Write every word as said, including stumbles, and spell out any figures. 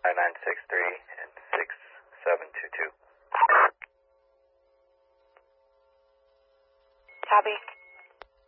nine six three and six seven two two. Copy.